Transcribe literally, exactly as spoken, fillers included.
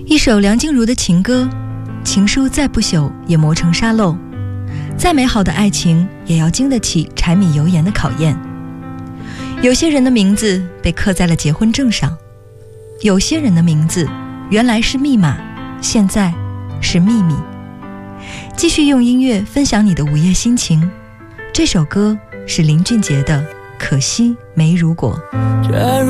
一首梁静茹的情歌，情书再不朽也磨成沙漏，再美好的爱情也要经得起柴米油盐的考验。有些人的名字被刻在了结婚证上，有些人的名字原来是密码，现在是秘密。继续用音乐分享你的午夜心情，这首歌是林俊杰的《可惜没如果》。